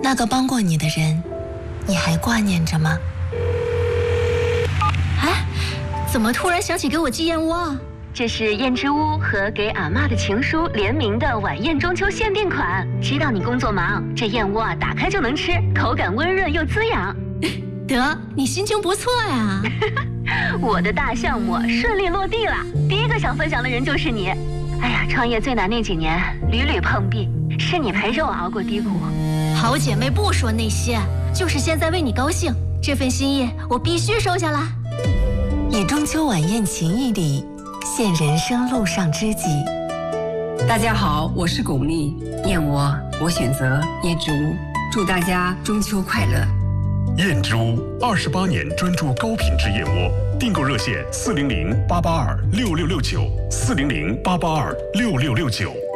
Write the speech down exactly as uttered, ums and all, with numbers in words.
那个帮过你的人，你还挂念着吗？ 哎，怎么突然想起给我寄燕窝啊？ 这是燕之屋和给阿嬷的情书联名的晚宴中秋限定款。知道你工作忙，这燕窝啊打开就能吃，口感温润又滋养。 得，你心情不错呀。 我的大项目顺利落地了，第一个想分享的人就是你。哎呀，创业最难那几年，屡屡碰壁，是你陪着我熬过低谷。 好姐妹不说那些，就是现在为你高兴，这份心意我必须收下来。 以中秋晚宴情谊礼，献人生路上知己。 大家好，我是巩俐，燕窝我选择燕之屋，祝大家中秋快乐。 燕之屋二十八年专注高品质燕窝，订购热线四零零八八二六六六九四零零八八二六六六九。